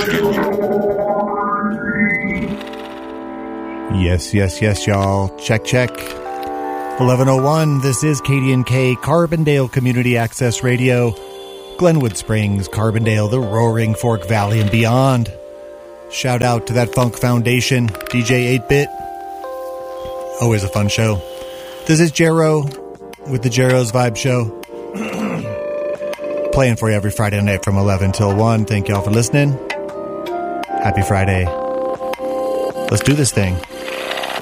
Yes, y'all. Check. 1101, this is KDNK, Carbondale Community Access Radio, Glenwood Springs, Carbondale, the Roaring Fork Valley, and beyond. Shout out to that Funk Foundation, DJ 8-Bit. Always a fun show. This is Jero with the Jero's Vibe Show. Playing for you every Friday night from 11 till 1. Thank y'all for listening. Happy Friday. Let's do this thing.